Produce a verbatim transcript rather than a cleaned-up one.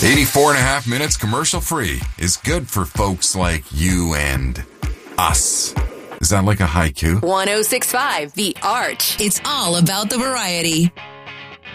eighty-four and a half minutes commercial free is good for folks like you and us. Is that like a haiku? one oh six point five The Arch. It's all about the variety.